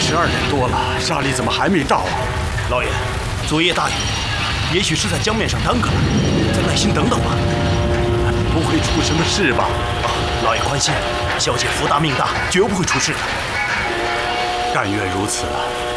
12点多了，沙利怎么还没到啊？ 老爷，昨夜大雨，也许是在江面上耽搁了，再耐心等等吧。 不会出什么事吧？ 啊，老爷宽心，小姐福大命大，绝不会出事的。 但愿如此。